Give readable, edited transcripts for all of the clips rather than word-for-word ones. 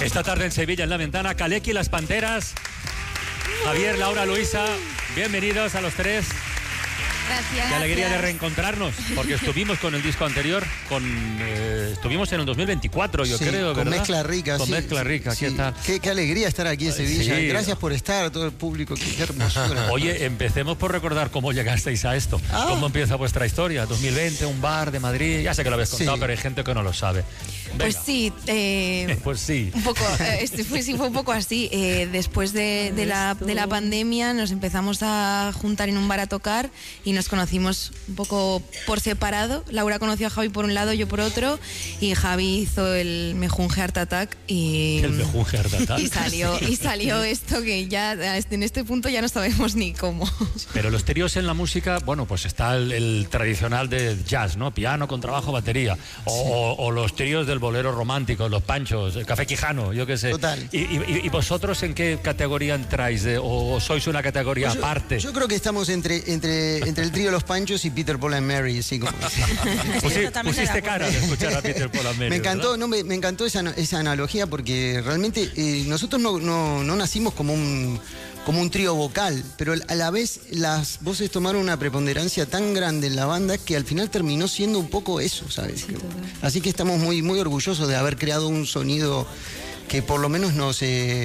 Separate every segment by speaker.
Speaker 1: Esta tarde en Sevilla, en La Ventana, Kaleki y las Panteras. Javier, Laura, Luisa, bienvenidos a los tres.
Speaker 2: Gracias.
Speaker 1: Qué alegría de reencontrarnos, porque estuvimos con el disco anterior, estuvimos en el 2024, yo creo, ¿verdad?
Speaker 3: Con Mezcla Rica,
Speaker 1: Con Mezcla Rica, ¿qué tal?
Speaker 3: Qué alegría estar aquí en Sevilla.
Speaker 1: Sí.
Speaker 3: Gracias por estar, todo el público, qué hermosura.
Speaker 1: Oye, empecemos por recordar cómo llegasteis a esto. ¿Cómo empieza vuestra historia? 2020, un bar de Madrid, ya sé que lo habéis contado, pero hay gente que no lo sabe. Venga.
Speaker 2: Pues sí,
Speaker 1: pues sí.
Speaker 2: Un poco, fue un poco así. Después de la pandemia nos empezamos a juntar en un bar a tocar y nos conocimos un poco por separado. Laura conoció a Javi por un lado, yo por otro, y Javi hizo el Mejunje Art Attack y salió esto que ya en este punto ya no sabemos ni cómo.
Speaker 1: Pero los tríos en la música, bueno, pues está el tradicional de jazz, ¿no? Piano, contrabajo, batería, o los tríos del bolero romántico, los panchos, el café quijano, yo qué sé.
Speaker 3: Total.
Speaker 1: ¿Y vosotros en qué categoría entráis? ¿O sois una categoría aparte?
Speaker 3: Yo creo que estamos entre el trío Los Panchos y Peter, Paul and Mary, así como...
Speaker 1: Pusiste cara de escuchar a Peter, Paul and Mary.
Speaker 3: Me encantó, me encantó esa analogía, porque realmente nosotros no nacimos como un trío vocal, pero a la vez las voces tomaron una preponderancia tan grande en la banda que al final terminó siendo un poco eso, ¿sabes? Sí, así que estamos muy, muy orgullosos de haber creado un sonido que por lo menos nos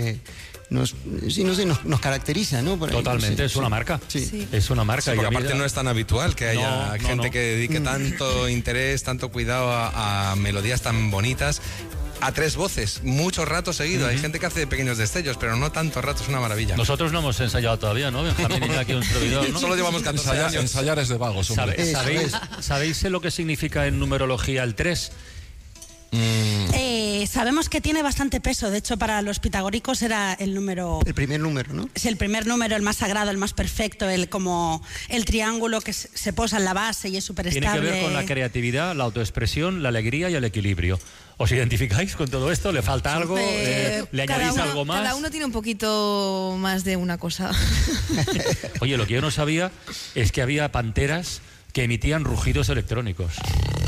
Speaker 3: caracteriza, ¿no?
Speaker 1: Totalmente, es una marca.
Speaker 3: Sí.
Speaker 1: Es una marca.
Speaker 4: Sí, porque aparte no es tan habitual que haya gente que dedique tanto interés, tanto cuidado a melodías tan bonitas. A tres voces, mucho rato seguido. Hay gente que hace pequeños destellos, pero no tanto rato, es una maravilla.
Speaker 1: Nosotros no hemos ensayado todavía, ¿no? Benjamín y aquí un servidor, ¿no?
Speaker 4: Solo llevamos 14 años.
Speaker 5: Ensayar es de vagos, hombre.
Speaker 1: ¿Sabéis lo que significa en numerología el 3?
Speaker 6: Sabemos que tiene bastante peso. De hecho, para los pitagóricos era el número...
Speaker 3: El primer número, ¿no?
Speaker 6: Es el primer número, el más sagrado, el más perfecto, como el triángulo que se posa en la base y es súper estable.
Speaker 1: Tiene que ver con la creatividad, la autoexpresión, la alegría y el equilibrio. ¿Os identificáis con todo esto? ¿Le falta algo? ¿Le añadís algo más?
Speaker 2: Cada uno tiene un poquito más de una cosa.
Speaker 1: Oye, lo que yo no sabía es que había panteras que emitían rugidos electrónicos.